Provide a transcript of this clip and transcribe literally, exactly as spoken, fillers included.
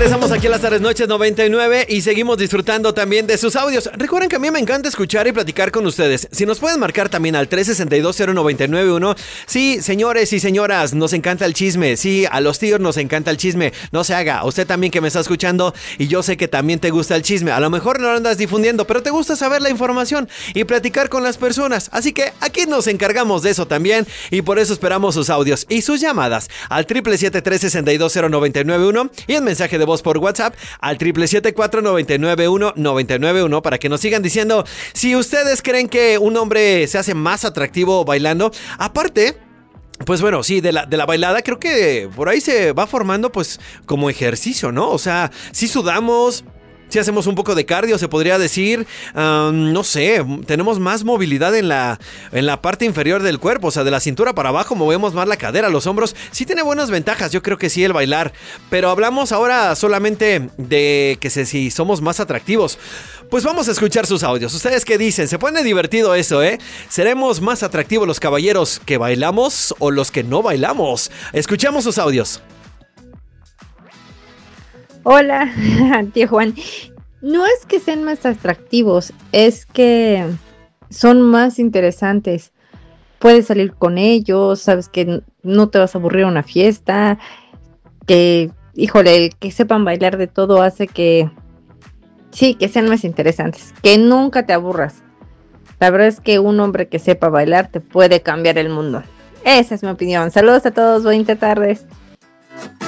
Regresamos aquí a las tardes noches noventa y nueve y seguimos disfrutando también de sus audios. Recuerden que a mí me encanta escuchar y platicar con ustedes. Si nos pueden marcar también al tres seis dos cero nueve nueve uno. Sí, señores y señoras, nos encanta el chisme. Sí, a los tíos nos encanta el chisme. No se haga. Usted también que me está escuchando y yo sé que también te gusta el chisme. A lo mejor no lo andas difundiendo, pero te gusta saber la información y platicar con las personas. Así que aquí nos encargamos de eso también y por eso esperamos sus audios y sus llamadas al siete siete siete, tres seis dos cero nueve nueve uno y el mensaje de voz por WhatsApp al siete siete cuatro nueve nueve uno nueve nueve uno para que nos sigan diciendo si ustedes creen que un hombre se hace más atractivo bailando. Aparte, pues bueno, sí, de la, de la bailada creo que por ahí se va formando pues como ejercicio, ¿no? O sea, sí sudamos. Si hacemos un poco de cardio, se podría decir, um, no sé, tenemos más movilidad en la, en la parte inferior del cuerpo, o sea, de la cintura para abajo, movemos más la cadera, los hombros. Sí tiene buenas ventajas, yo creo que sí, el bailar. Pero hablamos ahora solamente de que se, si somos más atractivos. Pues vamos a escuchar sus audios. ¿Ustedes qué dicen? Se pone divertido eso, ¿eh? ¿Seremos más atractivos los caballeros que bailamos o los que no bailamos? Escuchamos sus audios. Hola, tío Juan. No es que sean más atractivos, es que son más interesantes. Puedes salir con ellos, sabes que no te vas a aburrir en una fiesta, que, híjole, el que sepan bailar de todo hace que, sí, que sean más interesantes, que nunca te aburras. La verdad es que un hombre que sepa bailar te puede cambiar el mundo. Esa es mi opinión. Saludos a todos, buenas tardes.